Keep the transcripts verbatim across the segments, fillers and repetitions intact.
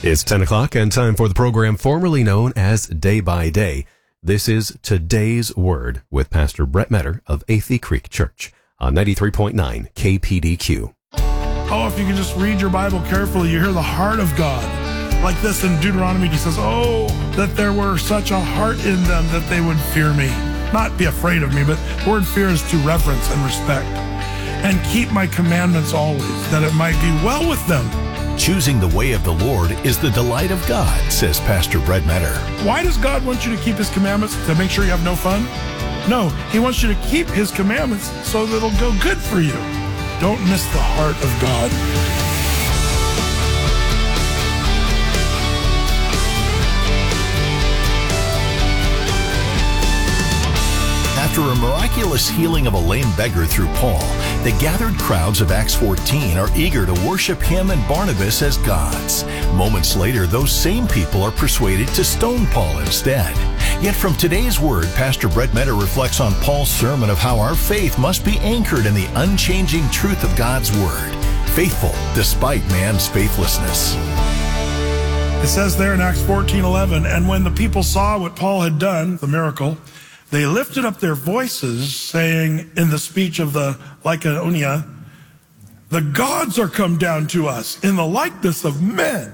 It's ten o'clock and time for the program formerly known as Day by Day. This is Today's Word with Pastor Brett Metter of Athey Creek Church on ninety-three point nine K P D Q. Oh, if you can just read your Bible carefully, you hear the heart of God. Like this in Deuteronomy, he says, oh, that there were such a heart in them that they would fear me. Not be afraid of me, but the word fear is to reverence and respect. And keep my commandments always, that it might be well with them. Choosing the way of the Lord is the delight of God, says Pastor Brett Metter. Why does God want you to keep his commandments? To make sure you have no fun? No, he wants you to keep his commandments so that it'll go good for you. Don't miss the heart of God. After a miraculous healing of a lame beggar through Paul, the gathered crowds of Acts fourteen are eager to worship him and Barnabas as gods. Moments later, those same people are persuaded to stone Paul instead. Yet from today's word, Pastor Brett Metter reflects on Paul's sermon of how our faith must be anchored in the unchanging truth of God's word, faithful despite man's faithlessness. It says there in Acts fourteen eleven, and when the people saw what Paul had done, the miracle, they lifted up their voices, saying in the speech of the Lycaonia, the gods are come down to us in the likeness of men.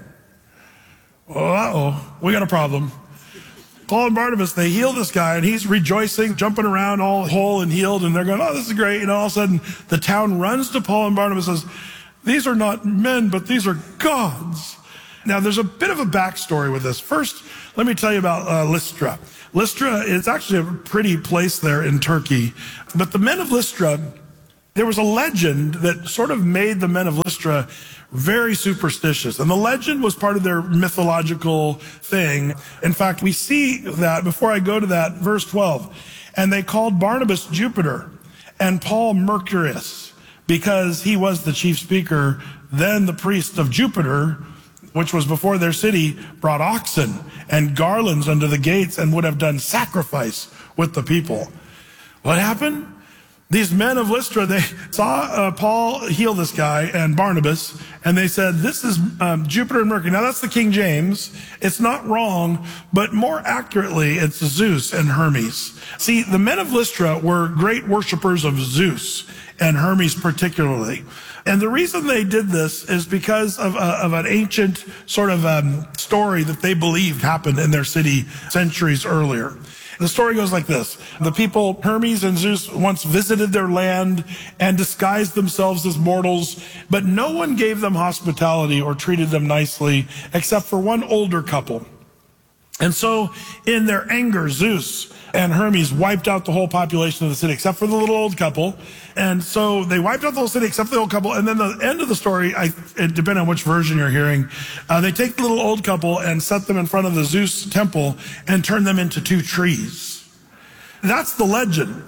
Uh-oh, we got a problem. Paul and Barnabas, they heal this guy, and he's rejoicing, jumping around all whole and healed, and they're going, oh, this is great. And all of a sudden, the town runs to Paul and Barnabas and says, these are not men, but these are gods. Now, there's a bit of a backstory with this. First, let me tell you about uh, Lystra. Lystra is actually a pretty place there in Turkey. But the men of Lystra, there was a legend that sort of made the men of Lystra very superstitious. And the legend was part of their mythological thing. In fact, we see that, before I go to that, verse twelve. And they called Barnabas Jupiter and Paul Mercurius, because he was the chief speaker. Then the priest of Jupiter, which was before their city, brought oxen and garlands unto the gates and would have done sacrifice with the people. What happened? These men of Lystra, they saw uh, Paul heal this guy and Barnabas, and they said, this is um, Jupiter and Mercury. Now, that's the King James. It's not wrong, but more accurately, it's Zeus and Hermes. See, the men of Lystra were great worshipers of Zeus and Hermes particularly. And the reason they did this is because of, uh, of an ancient sort of um, story that they believed happened in their city centuries earlier. The story goes like this. The people, Hermes and Zeus, once visited their land and disguised themselves as mortals, but no one gave them hospitality or treated them nicely except for one older couple. And so in their anger, Zeus and Hermes wiped out the whole population of the city except for the little old couple. And so they wiped out the whole city except for the old couple. And then the end of the story, I, it depends on which version you're hearing, uh, they take the little old couple and set them in front of the Zeus temple and turn them into two trees. That's the legend.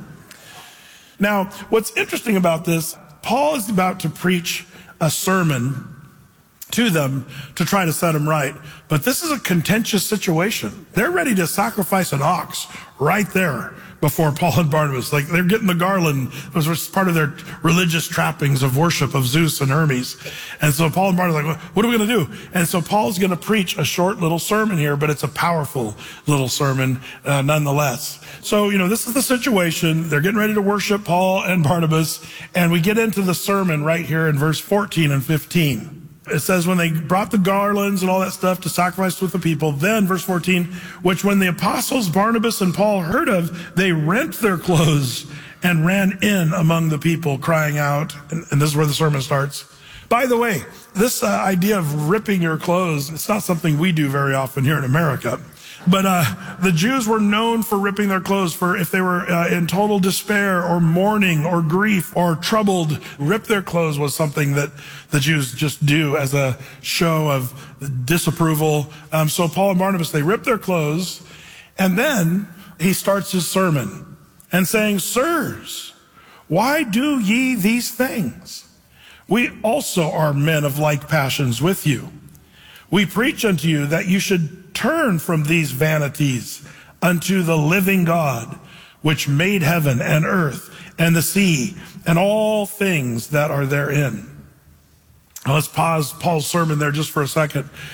Now, what's interesting about this, Paul is about to preach a sermon to them to try to set them right. But this is a contentious situation. They're ready to sacrifice an ox right there before Paul and Barnabas. Like, they're getting the garland. It was part of their religious trappings of worship of Zeus and Hermes. And so Paul and Barnabas are like, what are we going to do? And so Paul's going to preach a short little sermon here, but it's a powerful little sermon uh, nonetheless. So, you know, this is the situation. They're getting ready to worship Paul and Barnabas. And we get into the sermon right here in verse fourteen and fifteen. It says, when they brought the garlands and all that stuff to sacrifice with the people, then, verse fourteen, which when the apostles Barnabas and Paul heard of, they rent their clothes and ran in among the people, crying out, and, and this is where the sermon starts. By the way, this uh, idea of ripping your clothes, it's not something we do very often here in America. But uh, the Jews were known for ripping their clothes, for if they were uh, in total despair or mourning or grief or troubled, rip their clothes was something that the Jews just do as a show of disapproval. Um, so Paul and Barnabas, they rip their clothes, and then he starts his sermon and saying, sirs, why do ye these things? We also are men of like passions with you. We preach unto you that you should turn from these vanities unto the living God, which made heaven and earth and the sea and all things that are therein. Now let's pause Paul's sermon there just for a second.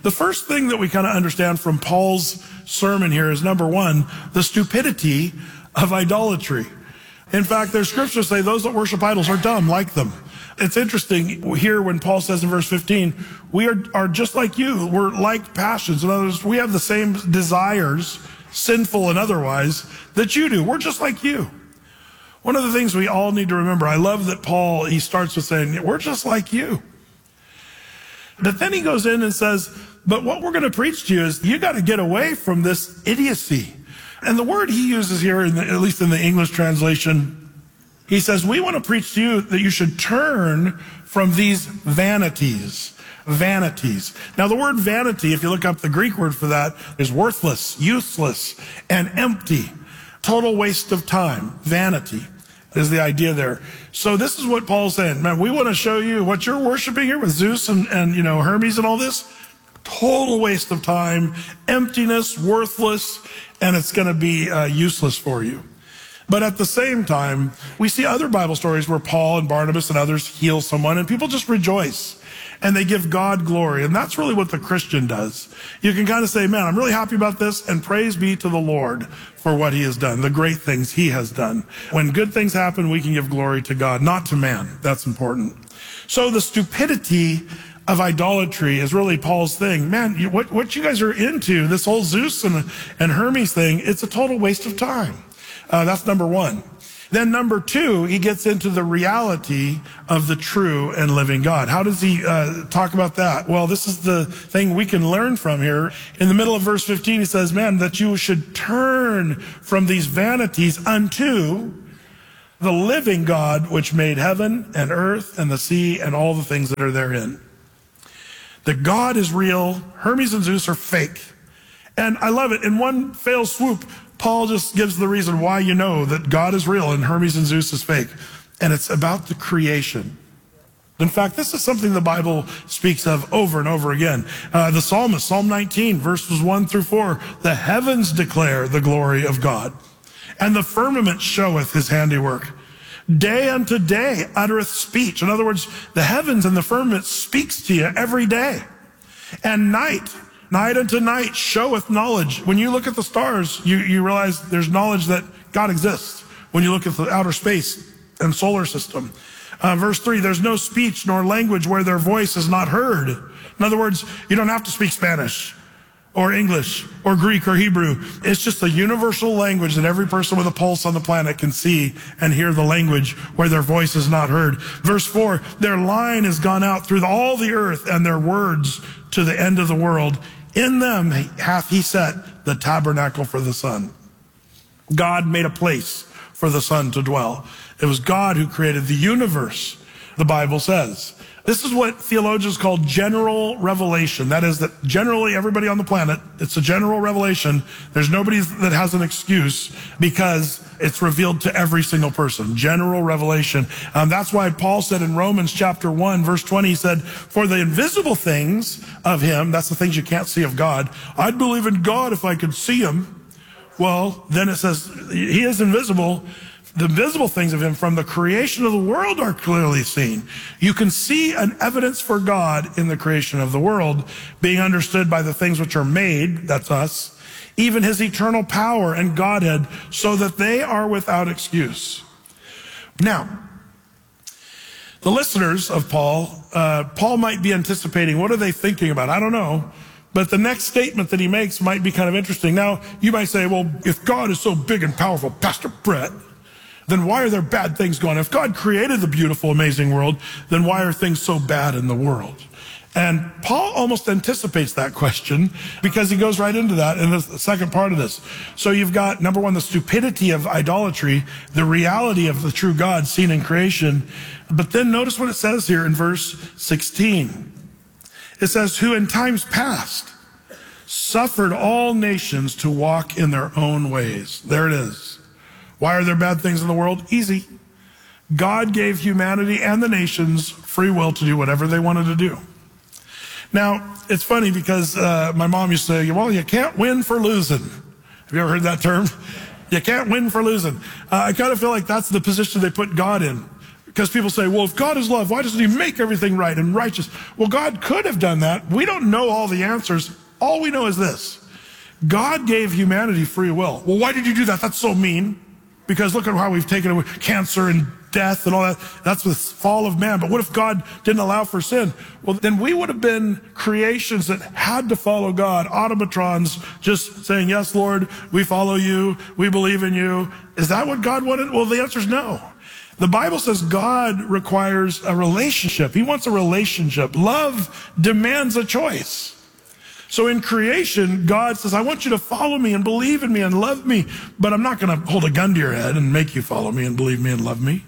The first thing that we kind of understand from Paul's sermon here is, number one, the stupidity of idolatry. In fact, there's scriptures say those that worship idols are dumb like them. It's interesting here when Paul says in verse fifteen, we are, are just like you. We're like passions. In other words, we have the same desires, sinful and otherwise, that you do. We're just like you. One of the things we all need to remember, I love that Paul, he starts with saying, we're just like you. But then he goes in and says, but what we're going to preach to you is you got to get away from this idiocy. And the word he uses here, in the, at least in the English translation, he says, we want to preach to you that you should turn from these vanities. Vanities. Now, the word vanity, if you look up the Greek word for that, is worthless, useless, and empty. Total waste of time. Vanity is the idea there. So this is what Paul's saying. Man, we want to show you what you're worshiping here with Zeus and, and you know, Hermes and all this. Total waste of time, emptiness, worthless, and it's going to be uh, useless for you. But at the same time, we see other Bible stories where Paul and Barnabas and others heal someone, and people just rejoice, and they give God glory. And that's really what the Christian does. You can kind of say, man, I'm really happy about this, and praise be to the Lord for what he has done, the great things he has done. When good things happen, we can give glory to God, not to man. That's important. So the stupidity of idolatry is really Paul's thing. Man, you, what, what you guys are into, this whole Zeus and, and Hermes thing, it's a total waste of time. Uh, that's number one. Then number two, he gets into the reality of the true and living God. How does he uh, talk about that? Well, this is the thing we can learn from here. In the middle of verse fifteen, he says, man, that you should turn from these vanities unto the living God, which made heaven and earth and the sea and all the things that are therein. That God is real. Hermes and Zeus are fake. And I love it. In one fell swoop, Paul just gives the reason why you know that God is real and Hermes and Zeus is fake. And it's about the creation. In fact, this is something the Bible speaks of over and over again. Uh, the psalmist, Psalm nineteen, verses one through four, the heavens declare the glory of God, and the firmament showeth his handiwork. Day unto day uttereth speech. In other words, the heavens and the firmament speaks to you every day. And night, night unto night showeth knowledge. When you look at the stars, you, you realize there's knowledge that God exists. When you look at the outer space and solar system. Uh, verse three, there's no speech nor language where their voice is not heard. In other words, you don't have to speak Spanish or English or Greek or Hebrew. It's just a universal language that every person with a pulse on the planet can see and hear the language where their voice is not heard. Verse four, their line has gone out through all the earth and their words to the end of the world. In them hath he set the tabernacle for the sun. God made a place for the sun to dwell. It was God who created the universe, the Bible says. This is what theologians call general revelation. That is that generally everybody on the planet, it's a general revelation. There's nobody that has an excuse because it's revealed to every single person. General revelation. Um, that's why Paul said in Romans chapter one, verse twenty, he said, for the invisible things of him, that's the things you can't see of God, I'd believe in God if I could see him. Well, then it says he is invisible. The visible things of him from the creation of the world are clearly seen. You can see an evidence for God in the creation of the world being understood by the things which are made, that's us, even his eternal power and Godhead, so that they are without excuse. Now, the listeners of Paul, uh, Paul might be anticipating, what are they thinking about? I don't know. But the next statement that he makes might be kind of interesting. Now, you might say, well, if God is so big and powerful, Pastor Brett, then why are there bad things going on? If God created the beautiful, amazing world, then why are things so bad in the world? And Paul almost anticipates that question because he goes right into that in the second part of this. So you've got, number one, the stupidity of idolatry, the reality of the true God seen in creation. But then notice what it says here in verse sixteen. It says, who in times past suffered all nations to walk in their own ways. There it is. Why are there bad things in the world? Easy. God gave humanity and the nations free will to do whatever they wanted to do. Now, it's funny because uh, my mom used to say, well, you can't win for losing. Have you ever heard that term? You can't win for losing. Uh, I kind of feel like that's the position they put God in. Because people say, well, if God is love, why doesn't he make everything right and righteous? Well, God could have done that. We don't know all the answers. All we know is this. God gave humanity free will. Well, why did you do that? That's so mean. Because look at how we've taken away cancer and death and all that. That's the fall of man. But what if God didn't allow for sin? Well, then we would have been creations that had to follow God, automatrons just saying, yes, Lord, we follow you, we believe in you. Is that what God wanted? Well, the answer is no. The Bible says God requires a relationship. He wants a relationship. Love demands a choice. So in creation, God says, I want you to follow me and believe in me and love me, but I'm not going to hold a gun to your head and make you follow me and believe me and love me.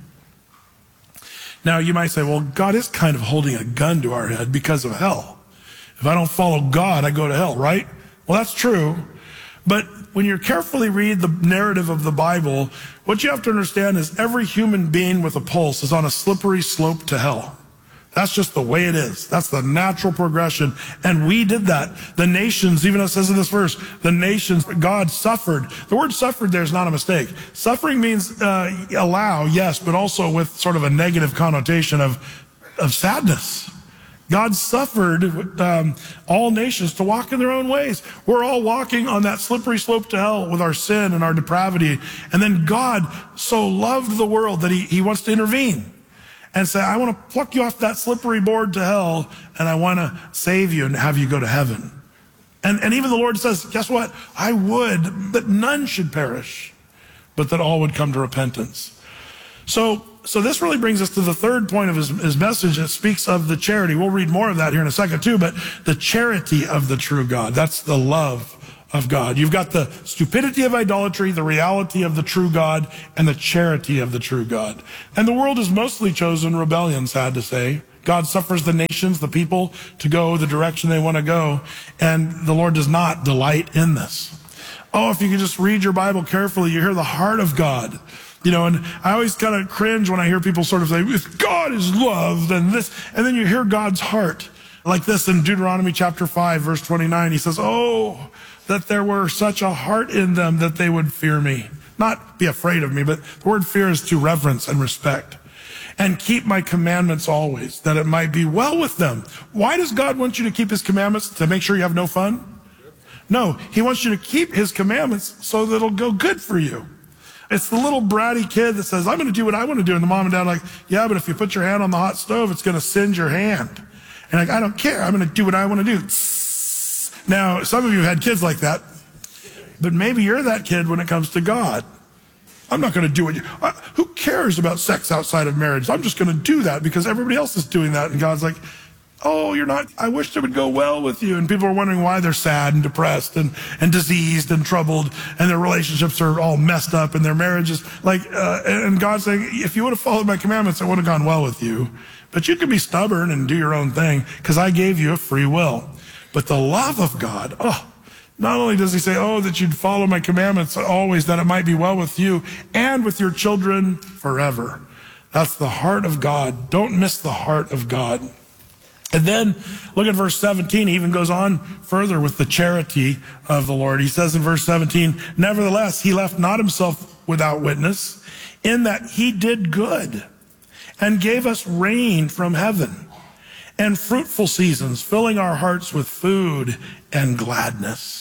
Now, you might say, well, God is kind of holding a gun to our head because of hell. If I don't follow God, I go to hell, right? Well, that's true. But when you carefully read the narrative of the Bible, what you have to understand is every human being with a pulse is on a slippery slope to hell. That's just the way it is. That's the natural progression. And we did that. The nations, even as it says in this verse, the nations, God suffered. The word suffered there is not a mistake. Suffering means uh, allow, yes, but also with sort of a negative connotation of, of sadness. God suffered um, all nations to walk in their own ways. We're all walking on that slippery slope to hell with our sin and our depravity. And then God so loved the world that he, he wants to intervene and say, I want to pluck you off that slippery board to hell, and I want to save you and have you go to heaven. And, and even the Lord says, guess what? I would that none should perish, but that all would come to repentance. So, so this really brings us to the third point of his, his message. It speaks of the charity. We'll read more of that here in a second too, but the charity of the true God. That's the love of God. You've got the stupidity of idolatry, the reality of the true God, and the charity of the true God. And the world is mostly chosen rebellion, sad to say. God suffers the nations, the people, to go the direction they want to go, and the Lord does not delight in this. Oh, if you could just read your Bible carefully, you hear the heart of God. You know, and I always kind of cringe when I hear people sort of say, if God is love, then this, and then you hear God's heart. Like this in Deuteronomy chapter five, verse twenty-nine, he says, oh, that there were such a heart in them that they would fear me. Not be afraid of me, but the word fear is to reverence and respect. And keep my commandments always, that it might be well with them. Why does God want you to keep his commandments? To make sure you have no fun? No, he wants you to keep his commandments so that it'll go good for you. It's the little bratty kid that says, I'm going to do what I want to do. And the mom and dad are like, yeah, but if you put your hand on the hot stove, it's going to singe your hand. And like, I don't care. I'm going to do what I want to do. Now, some of you had kids like that, but maybe you're that kid when it comes to God. I'm not going to do what you, uh, who cares about sex outside of marriage? I'm just going to do that because everybody else is doing that. And God's like, oh, you're not, I wish it would go well with you. And people are wondering why they're sad and depressed and, and diseased and troubled, and their relationships are all messed up and their marriages, like, uh, and God's saying, if you would have followed my commandments, it would have gone well with you. But you can be stubborn and do your own thing because I gave you a free will. But the love of God, oh, not only does he say, oh, that you'd follow my commandments always, that it might be well with you and with your children forever. That's the heart of God. Don't miss the heart of God. And then look at verse seventeen. He even goes on further with the charity of the Lord. He says in verse seventeen, nevertheless, he left not himself without witness, in that he did good and gave us rain from heaven and fruitful seasons, filling our hearts with food and gladness.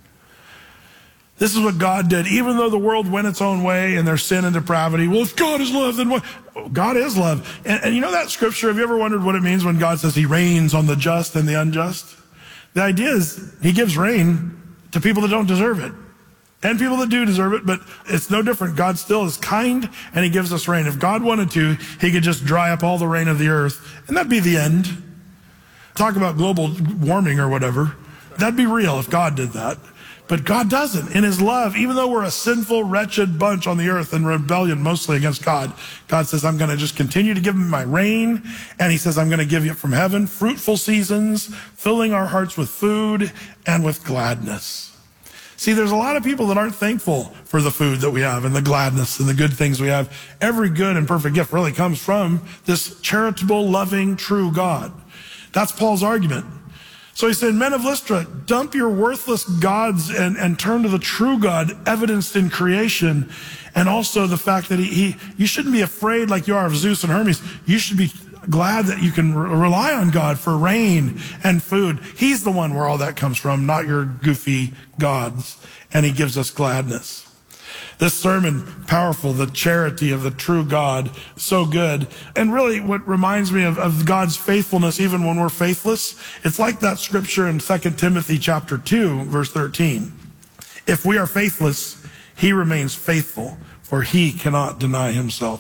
This is what God did. Even though the world went its own way in their sin and depravity, well, if God is love, then what? God is love. And, and you know that scripture, have you ever wondered what it means when God says he rains on the just and the unjust? The idea is he gives rain to people that don't deserve it. And people that do deserve it, but it's no different. God still is kind, and he gives us rain. If God wanted to, he could just dry up all the rain of the earth, and that'd be the end. Talk about global warming or whatever. That'd be real if God did that. But God doesn't. In his love, even though we're a sinful, wretched bunch on the earth in rebellion mostly against God, God says, I'm going to just continue to give him my rain. And he says, I'm going to give you from heaven fruitful seasons, filling our hearts with food and with gladness. See, there's a lot of people that aren't thankful for the food that we have and the gladness and the good things we have. Every good and perfect gift really comes from this charitable, loving, true God. That's Paul's argument. So he said, men of Lystra, dump your worthless gods and, and turn to the true God evidenced in creation. And also the fact that he, he, you shouldn't be afraid like you are of Zeus and Hermes. You should be glad that you can re- rely on God for rain and food. He's the one where all that comes from, not your goofy gods. And he gives us gladness. This sermon, powerful, the charity of the true God, so good. And really what reminds me of, of God's faithfulness even when we're faithless, it's like that scripture in Second Timothy chapter two, verse thirteen. If we are faithless, he remains faithful, for he cannot deny himself.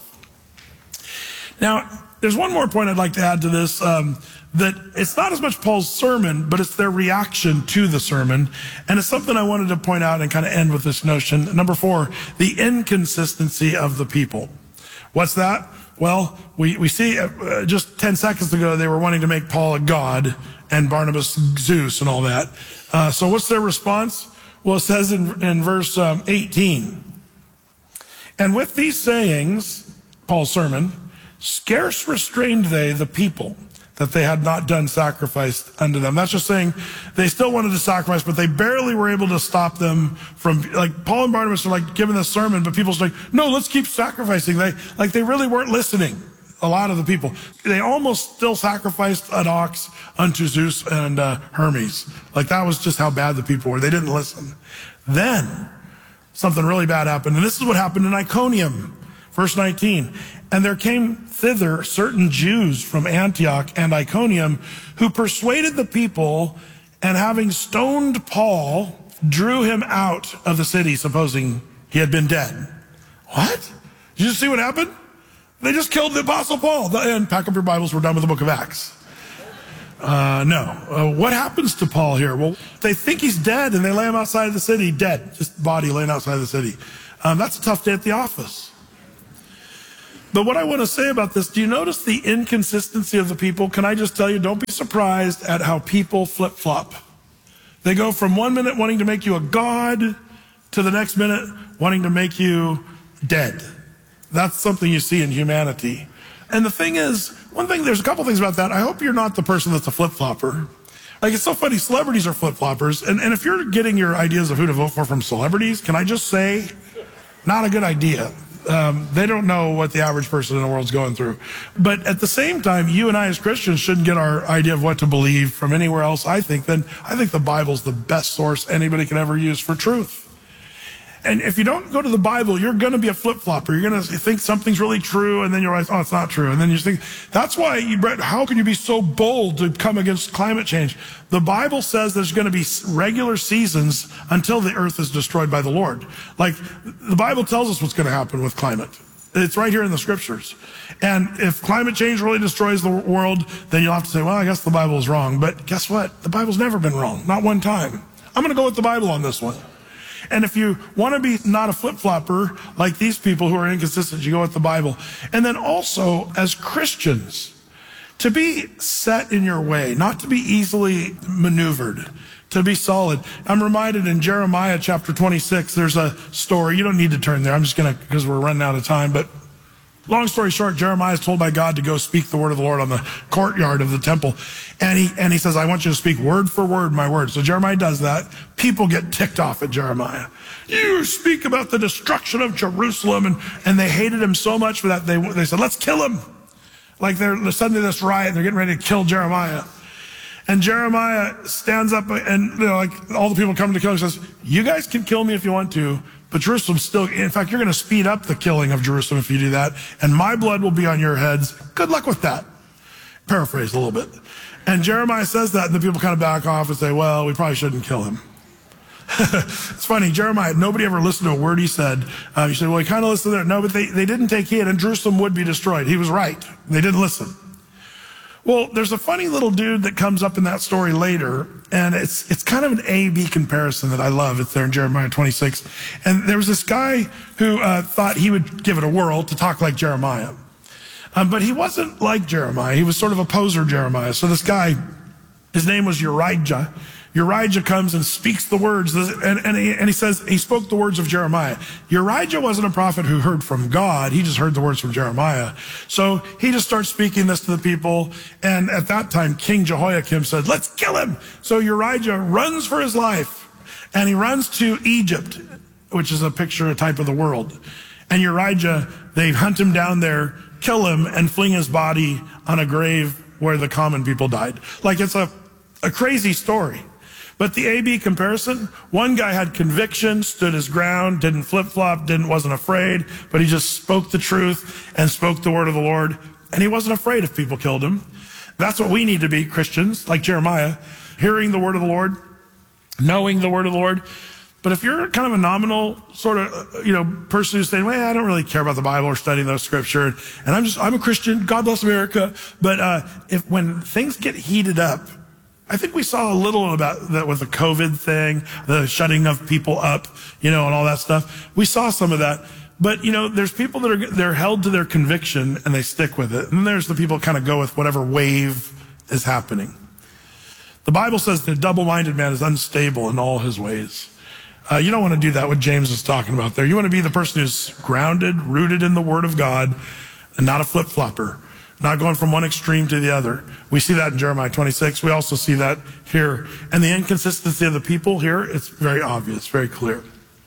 Now, there's one more point I'd like to add to this, um, that it's not as much Paul's sermon, but it's their reaction to the sermon. And it's something I wanted to point out and kind of end with this notion. Number four, the inconsistency of the people. What's that? Well, we, we see uh, just ten seconds ago, they were wanting to make Paul a god and Barnabas Zeus and all that. Uh, so what's their response? Well, it says in, in verse um, eighteen, and with these sayings, Paul's sermon, scarce restrained they the people, that they had not done sacrifice unto them. That's just saying they still wanted to sacrifice, but they barely were able to stop them from, like Paul and Barnabas are like giving this sermon, but people's like, no, let's keep sacrificing. They, like they really weren't listening. A lot of the people, they almost still sacrificed an ox unto Zeus and uh, Hermes. Like that was just how bad the people were. They didn't listen. Then something really bad happened. And this is what happened in Iconium, verse nineteen. And there came thither certain Jews from Antioch and Iconium who persuaded the people, and having stoned Paul, drew him out of the city, supposing he had been dead. What? Did you see what happened? They just killed the Apostle Paul. And pack up your Bibles, we're done with the book of Acts. Uh, no. Uh, what happens to Paul here? Well, they think he's dead, and they lay him outside of the city, dead. Just body laying outside of the city. Um, that's a tough day at the office. But what I want to say about this, do you notice the inconsistency of the people? Can I just tell you, don't be surprised at how people flip-flop. They go from one minute wanting to make you a god to the next minute wanting to make you dead. That's something you see in humanity. And the thing is, one thing, there's a couple things about that. I hope you're not the person that's a flip-flopper. Like, it's so funny, celebrities are flip-floppers. And, and if you're getting your ideas of who to vote for from celebrities, can I just say, not a good idea. Um, they don't know what the average person in the world's going through. But at the same time, you and I as Christians shouldn't get our idea of what to believe from anywhere else. I think then, I think the Bible's the best source anybody can ever use for truth. And if you don't go to the Bible, you're going to be a flip-flopper. You're going to think something's really true, and then you realize, oh, it's not true. And then you think, that's why, you, Brett, how can you be so bold to come against climate change? The Bible says there's going to be regular seasons until the earth is destroyed by the Lord. Like, the Bible tells us what's going to happen with climate. It's right here in the scriptures. And if climate change really destroys the world, then you'll have to say, well, I guess the Bible is wrong. But guess what? The Bible's never been wrong. Not one time. I'm going to go with the Bible on this one. And if you want to be not a flip-flopper like these people who are inconsistent, you go with the Bible. And then also, as Christians, to be set in your way, not to be easily maneuvered, to be solid. I'm reminded in Jeremiah chapter twenty-six, there's a story. You don't need to turn there. I'm just going to, because we're running out of time. But long story short, Jeremiah is told by God to go speak the word of the Lord on the courtyard of the temple. And he, and he says, I want you to speak word for word my word. So Jeremiah does that. People get ticked off at Jeremiah. You speak about the destruction of Jerusalem. And, and they hated him so much for that. They, they said, let's kill him. Like they're suddenly this riot. They're getting ready to kill Jeremiah. And Jeremiah stands up and, you know, like all the people come to kill him and says, you guys can kill me if you want to. But Jerusalem's still, in fact, you're going to speed up the killing of Jerusalem if you do that. And my blood will be on your heads. Good luck with that. Paraphrase a little bit. And Jeremiah says that, and the people kind of back off and say, well, we probably shouldn't kill him. It's funny, Jeremiah, nobody ever listened to a word he said. Uh, you said, well, he kind of listened there. No, but they, they didn't take heed, and Jerusalem would be destroyed. He was right. They didn't listen. Well, there's a funny little dude that comes up in that story later, and it's it's kind of an A B comparison that I love. It's there in Jeremiah twenty-six. And there was this guy who uh, thought he would give it a whirl to talk like Jeremiah. Um, but he wasn't like Jeremiah. He was sort of a poser Jeremiah. So this guy, his name was Urijah. Urijah comes and speaks the words, and, and, he, and he says he spoke the words of Jeremiah. Urijah wasn't a prophet who heard from God. He just heard the words from Jeremiah. So he just starts speaking this to the people, and at that time, King Jehoiakim said, let's kill him. So Urijah runs for his life, and he runs to Egypt, which is a picture, a type of the world. And Urijah, they hunt him down there, kill him, and fling his body on a grave where the common people died. Like, it's a, a crazy story. But the A B comparison, one guy had conviction, stood his ground, didn't flip-flop, didn't, wasn't afraid, but he just spoke the truth and spoke the word of the Lord. And he wasn't afraid if people killed him. That's what we need to be, Christians, like Jeremiah, hearing the word of the Lord, knowing the word of the Lord. But if you're kind of a nominal sort of, you know, person who's saying, well, I don't really care about the Bible or studying the scripture, and I'm just, I'm a Christian, God bless America. But uh, if when things get heated up, I think we saw a little about that with the COVID thing, the shutting of people up, you know, and all that stuff. We saw some of that. But, you know, there's people that are, they're held to their conviction and they stick with it. And then there's the people that kind of go with whatever wave is happening. The Bible says the double-minded man is unstable in all his ways. Uh, you don't want to do that, what James is talking about there. You want to be the person who's grounded, rooted in the Word of God, and not a flip-flopper, not going from one extreme to the other. We see that in Jeremiah twenty-six. We also see that here. And the inconsistency of the people here, it's very obvious, very clear.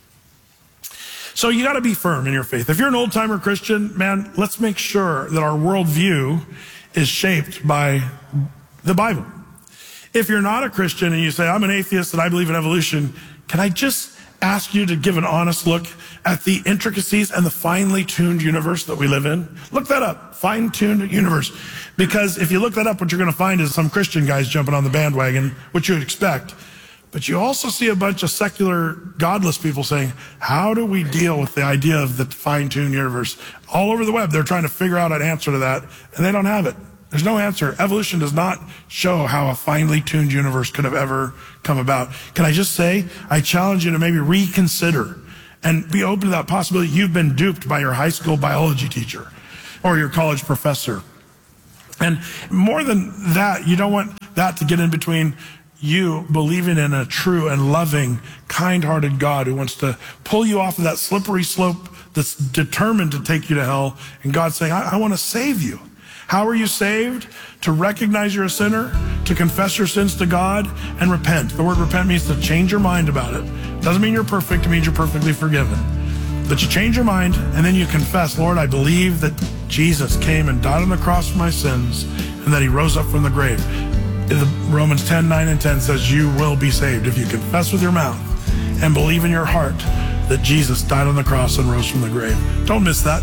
So you got to be firm in your faith. If you're an old-timer Christian, man, let's make sure that our worldview is shaped by the Bible. If you're not a Christian and you say, I'm an atheist and I believe in evolution, can I just ask you to give an honest look at the intricacies and the finely tuned universe that we live in? Look that up, fine-tuned universe. Because if you look that up, what you're going to find is some Christian guys jumping on the bandwagon, which you would expect. But you also see a bunch of secular, godless people saying, how do we deal with the idea of the fine-tuned universe? All over the web, they're trying to figure out an answer to that, and they don't have it. There's no answer. Evolution does not show how a finely tuned universe could have ever come about. Can I just say, I challenge you to maybe reconsider and be open to that possibility you've been duped by your high school biology teacher or your college professor. And more than that, you don't want that to get in between you believing in a true and loving, kind-hearted God who wants to pull you off of that slippery slope that's determined to take you to hell, and God saying, I, I want to save you. How are you saved? To recognize you're a sinner, to confess your sins to God, and repent. The word repent means to change your mind about it. It doesn't mean you're perfect, it means you're perfectly forgiven. But you change your mind, and then you confess, Lord, I believe that Jesus came and died on the cross for my sins, and that he rose up from the grave. Romans ten, nine, and ten says you will be saved if you confess with your mouth and believe in your heart that Jesus died on the cross and rose from the grave. Don't miss that.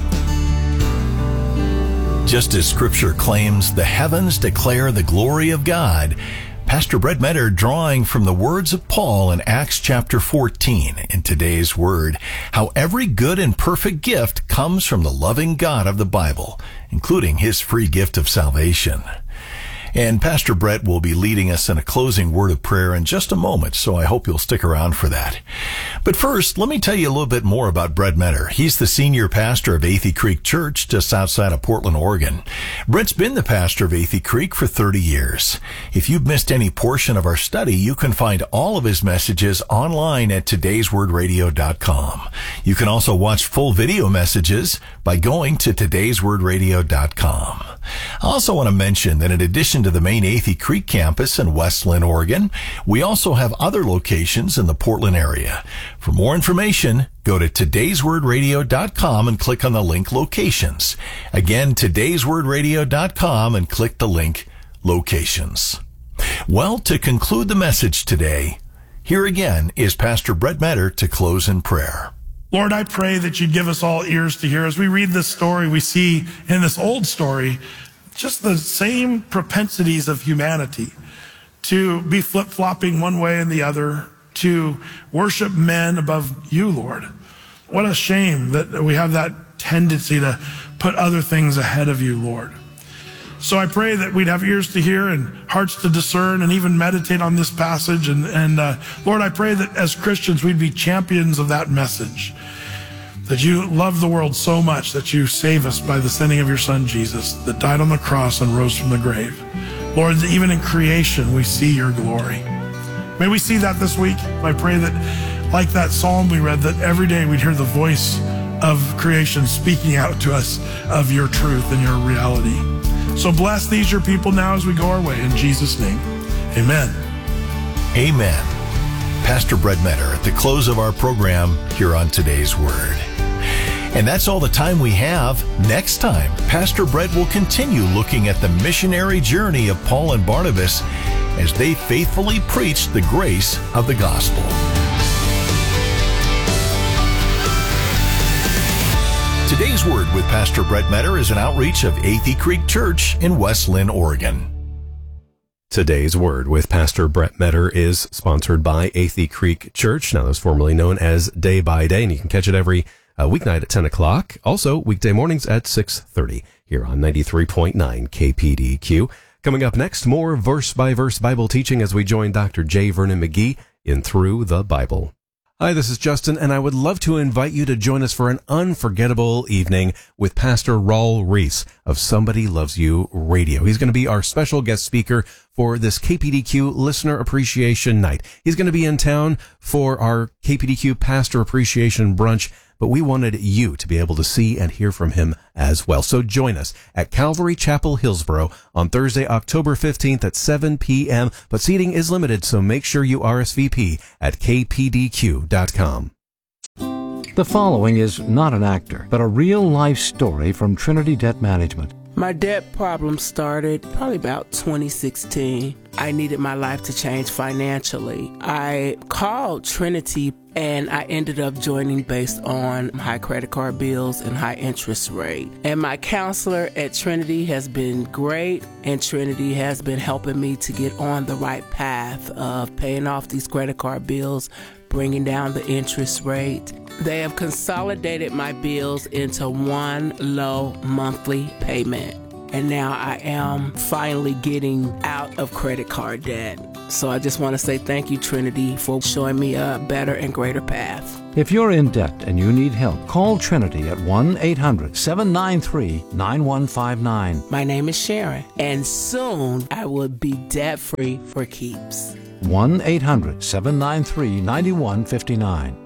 Just as Scripture claims the heavens declare the glory of God, Pastor Brett Metter drawing from the words of Paul in Acts chapter fourteen in today's Word, how every good and perfect gift comes from the loving God of the Bible, including his free gift of salvation. And Pastor Brett will be leading us in a closing word of prayer in just a moment, so I hope you'll stick around for that. But first, let me tell you a little bit more about Brett Metter. He's the senior pastor of Athey Creek Church, just outside of Portland, Oregon. Brett's been the pastor of Athey Creek for thirty years. If you've missed any portion of our study, you can find all of his messages online at todays word radio dot com. You can also watch full video messages by going to todays word radio dot com. I also want to mention that in addition to the main Athey Creek campus in West Linn, Oregon, we also have other locations in the Portland area. For more information, go to todays word radio dot com and click on the link Locations. Again, todays word radio dot com and click the link Locations. Well, to conclude the message today, here again is Pastor Brett Metter to close in prayer. Lord, I pray that you'd give us all ears to hear. As we read this story, we see in this old story just the same propensities of humanity to be flip-flopping one way and the other, to worship men above you, Lord. What a shame that we have that tendency to put other things ahead of you, Lord. So I pray that we'd have ears to hear and hearts to discern and even meditate on this passage. And, and uh, Lord, I pray that as Christians, we'd be champions of that message, that you love the world so much that you save us by the sending of your Son, Jesus, that died on the cross and rose from the grave. Lord, that even in creation, we see your glory. May we see that this week. I pray that, like that psalm we read, that every day we'd hear the voice of creation speaking out to us of your truth and your reality. So bless these your people now as we go our way. In Jesus' name, amen. Amen. Pastor Brett Metter at the close of our program here on Today's Word. And that's all the time we have. Next time, Pastor Brett will continue looking at the missionary journey of Paul and Barnabas as they faithfully preached the grace of the gospel. Today's Word with Pastor Brett Metter is an outreach of Athey Creek Church in West Linn, Oregon. Today's Word with Pastor Brett Metter is sponsored by Athey Creek Church. Now, that's formerly known as Day by Day, and you can catch it every uh, weeknight at ten o'clock. Also, weekday mornings at six thirty here on ninety-three point nine K P D Q. Coming up next, more verse-by-verse Bible teaching as we join Doctor J. Vernon McGee in Through the Bible. Hi, this is Justin, and I would love to invite you to join us for an unforgettable evening with Pastor Raul Reese of Somebody Loves You Radio. He's going to be our special guest speaker for this K P D Q Listener Appreciation Night. He's going to be in town for our K P D Q Pastor Appreciation Brunch, but we wanted you to be able to see and hear from him as well. So join us at Calvary Chapel, Hillsboro on Thursday, October fifteenth at seven p.m. But seating is limited, so make sure you R S V P at k p d q dot com. The following is not an actor, but a real-life story from Trinity Debt Management. My debt problem started probably about twenty sixteen. I needed my life to change financially. I called Trinity and I ended up joining based on high credit card bills and high interest rate. And my counselor at Trinity has been great, and Trinity has been helping me to get on the right path of paying off these credit card bills, bringing down the interest rate. They have consolidated my bills into one low monthly payment. And now I am finally getting out of credit card debt. So I just want to say thank you, Trinity, for showing me a better and greater path. If you're in debt and you need help, call Trinity at one eight hundred seven nine three nine one five nine. My name is Sharon, and soon I will be debt-free for keeps. one eight hundred seven nine three nine one five nine.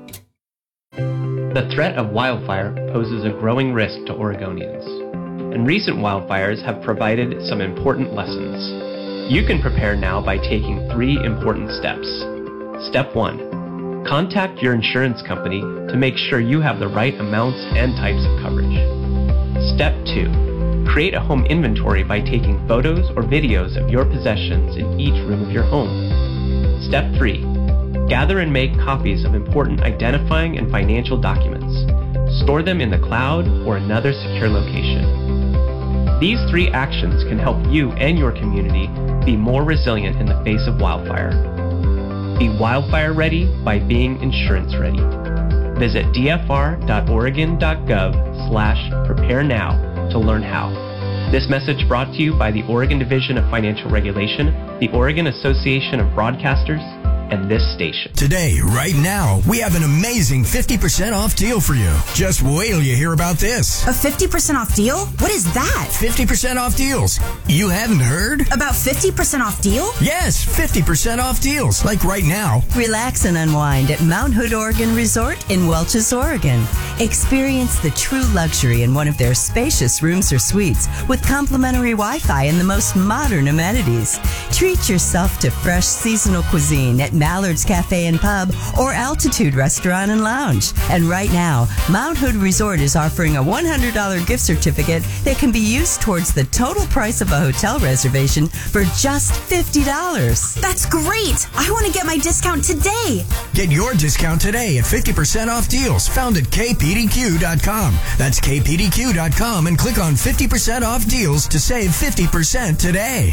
The threat of wildfire poses a growing risk to Oregonians, and recent wildfires have provided some important lessons. You can prepare now by taking three important steps. Step one, contact your insurance company to make sure you have the right amounts and types of coverage. Step two, create a home inventory by taking photos or videos of your possessions in each room of your home. Step three, gather and make copies of important identifying and financial documents. Store them in the cloud or another secure location. These three actions can help you and your community be more resilient in the face of wildfire. Be wildfire ready by being insurance ready. Visit d f r dot oregon dot gov slash prepare now to learn how. This message brought to you by the Oregon Division of Financial Regulation, the Oregon Association of Broadcasters, and this station. Today, right now, we have an amazing fifty percent off deal for you. Just wait till you hear about this. A fifty percent off deal? What is that? fifty percent off deals. You haven't heard? About fifty percent off deal? Yes, fifty percent off deals. Like right now. Relax and unwind at Mount Hood Oregon Resort in Welches, Oregon. Experience the true luxury in one of their spacious rooms or suites with complimentary Wi-Fi and the most modern amenities. Treat yourself to fresh seasonal cuisine at Mallard's Cafe and Pub or Altitude Restaurant and Lounge. And right now, Mount Hood Resort is offering a one hundred dollars gift certificate that can be used towards the total price of a hotel reservation for just fifty dollars. That's great! I want to get my discount today. Get your discount today at fifty percent off deals found at k p d q dot com. That's k p d q dot com and click on fifty percent off deals to save fifty percent today.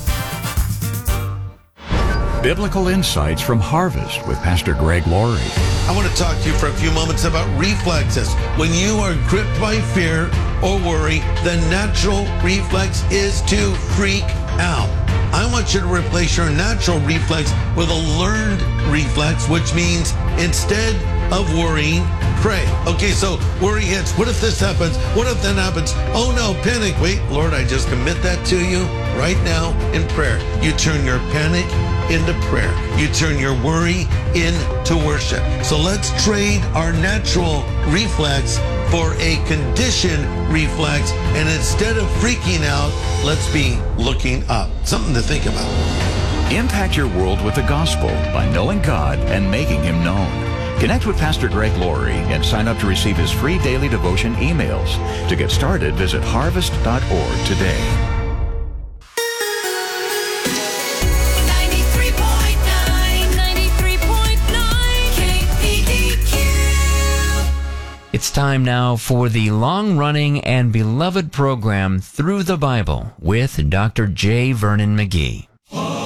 Biblical Insights from Harvest with Pastor Greg Laurie. I want to talk to you for a few moments about reflexes. When you are gripped by fear or worry, the natural reflex is to freak out. I want you to replace your natural reflex with a learned reflex, which means instead of worrying, pray. Okay, so worry hits. What if this happens? What if that happens? Oh no, panic. Wait, Lord, I just commit that to you right now in prayer. You turn your panic into prayer. You turn your worry into worship. So let's trade our natural reflex for a conditioned reflex. And instead of freaking out, let's be looking up. Something to think about. Impact your world with the gospel by knowing God and making Him known. Connect with Pastor Greg Laurie and sign up to receive his free daily devotion emails. To get started, visit harvest dot org today. ninety-three point nine, ninety-three point nine K P D Q. It's time now for the long-running and beloved program Through the Bible with Doctor J. Vernon McGee.